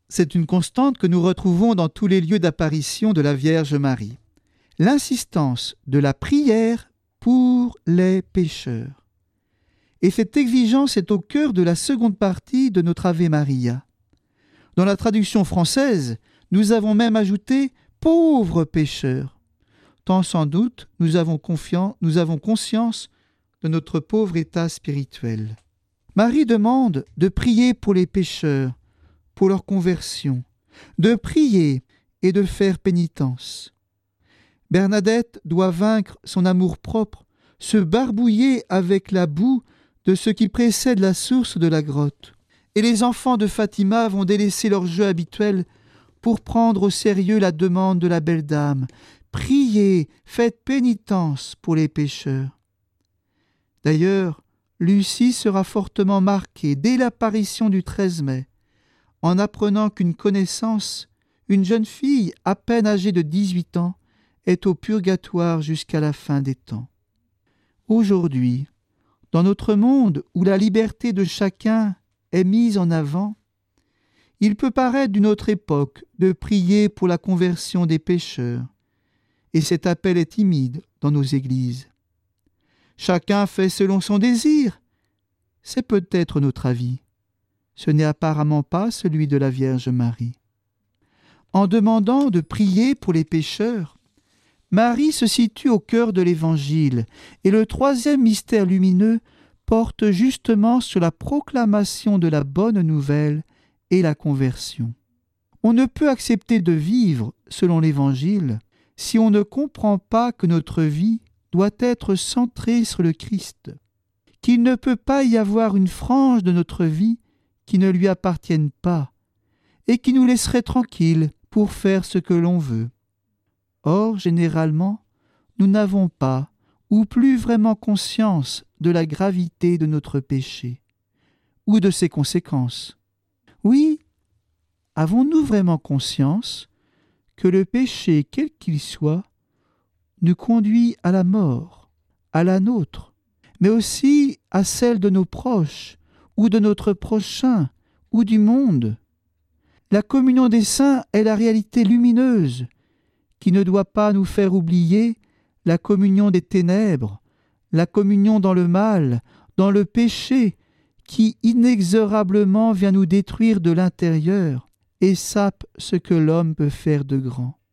c'est une constante que nous retrouvons dans tous les lieux d'apparition de la Vierge Marie. L'insistance de la prière pour les pécheurs. Et cette exigence est au cœur de la seconde partie de notre Ave Maria. Dans la traduction française, nous avons même ajouté « pauvres pécheurs », tant sans doute nous avons conscience de notre pauvre état spirituel. Marie demande de prier pour les pécheurs, pour leur conversion, de prier et de faire pénitence. Bernadette doit vaincre son amour-propre, se barbouiller avec la boue de ce qui précède la source de la grotte. Et les enfants de Fatima vont délaisser leur jeu habituel pour prendre au sérieux la demande de la belle dame. Priez, faites pénitence pour les pécheurs. D'ailleurs, Lucie sera fortement marquée dès l'apparition du 13 mai, en apprenant qu'une connaissance, une jeune fille à peine âgée de 18 ans, est au purgatoire jusqu'à la fin des temps. Aujourd'hui, dans notre monde où la liberté de chacun est mise en avant, il peut paraître d'une autre époque de prier pour la conversion des pécheurs, et cet appel est timide dans nos églises. Chacun fait selon son désir. C'est peut-être notre avis. Ce n'est apparemment pas celui de la Vierge Marie. En demandant de prier pour les pécheurs, Marie se situe au cœur de l'Évangile, et le troisième mystère lumineux porte justement sur la proclamation de la bonne nouvelle et la conversion. On ne peut accepter de vivre selon l'Évangile si on ne comprend pas que notre vie doit être centrée sur le Christ, qu'il ne peut pas y avoir une frange de notre vie qui ne lui appartienne pas et qui nous laisserait tranquilles pour faire ce que l'on veut. Or, généralement, nous n'avons pas ou plus vraiment conscience de la gravité de notre péché ou de ses conséquences. Oui, avons-nous vraiment conscience que le péché, quel qu'il soit, nous conduit à la mort, à la nôtre, mais aussi à celle de nos proches, ou de notre prochain, ou du monde. La communion des saints est la réalité lumineuse qui ne doit pas nous faire oublier la communion des ténèbres, la communion dans le mal, dans le péché, qui inexorablement vient nous détruire de l'intérieur et sape ce que l'homme peut faire de grand.